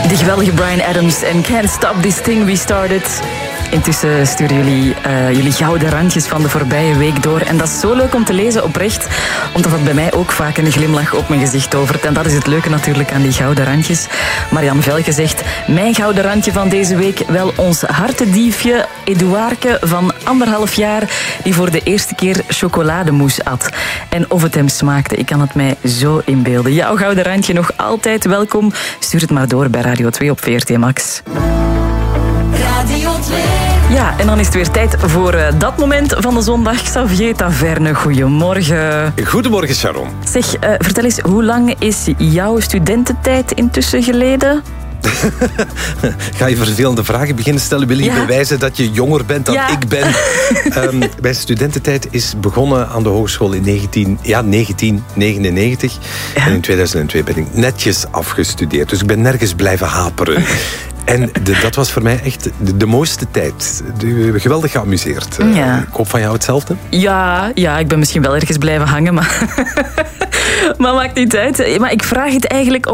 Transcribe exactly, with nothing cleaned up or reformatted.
De geweldige Bryan Adams en Can't Stop This Thing We Started. Intussen sturen jullie uh, jullie gouden randjes van de voorbije week door. En dat is zo leuk om te lezen, oprecht. Omdat dat bij mij ook vaak een glimlach op mijn gezicht tovert. En dat is het leuke natuurlijk aan die gouden randjes. Marianne Velke zegt, mijn gouden randje van deze week, wel ons hartendiefje Eduardke van anderhalf jaar, die voor de eerste keer chocolademousse at. En of het hem smaakte, ik kan het mij zo inbeelden. Jouw gouden randje nog altijd welkom. Stuur het maar door bij Radio twee op V R T Max. Radio twee. Ja, en dan is het weer tijd voor uh, dat moment van de zondag. Xavier Taverne, goedemorgen. Goedemorgen, Sharon. Zeg, uh, vertel eens, hoe lang is jouw studententijd intussen geleden? Ga je vervelende vragen beginnen stellen? Wil je ja. bewijzen dat je jonger bent dan ja. ik ben? um, mijn studententijd is begonnen aan de hogeschool in negentien, ja, negentien negenennegentig. Ja. En in tweeduizend twee ben ik netjes afgestudeerd. Dus ik ben nergens blijven haperen. En de, dat was voor mij echt de, de mooiste tijd. De, geweldig geamuseerd. Ja. Ik hoop van jou hetzelfde? Ja, ja, ik ben misschien wel ergens blijven hangen, maar, maar maakt niet uit. Maar ik vraag het eigenlijk